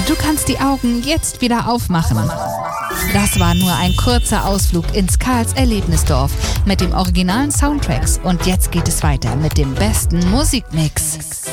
Du kannst die Augen jetzt wieder aufmachen. Das war nur ein kurzer Ausflug ins Karls Erlebnisdorf mit dem originalen Soundtracks. Und jetzt geht es weiter mit dem besten Musikmix.